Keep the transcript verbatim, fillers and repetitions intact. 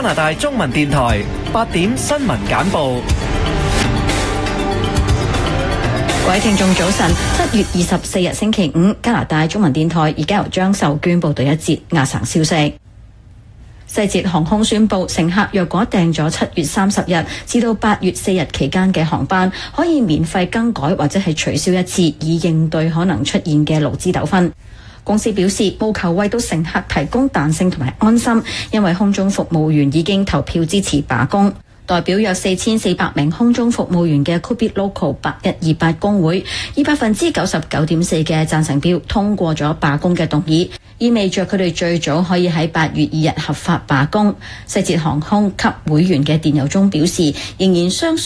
拿大中文電台八點新聞簡報。 各位聽眾早晨，七月二十四日星期五，加拿大中文電台而家由張秀娟報道一節亞省消息。西捷航空宣布，乘客若果訂咗七月三十日至到八月四日期間嘅航班，可以免費更改或者係取消一次，以應對可能出現嘅勞資糾紛。公司表示，務求為到乘客提供彈性同埋安心，因為空中服務員已經投票支持罷工。代表約四千四百名空中服務員嘅 Quebec Local 八一二八工會，以百分之九十九點四嘅贊成票通過咗罷工嘅動議，意味着佢哋最早可以喺八月二日合法罷工。西捷航空給會員嘅電郵中表示，仍然相信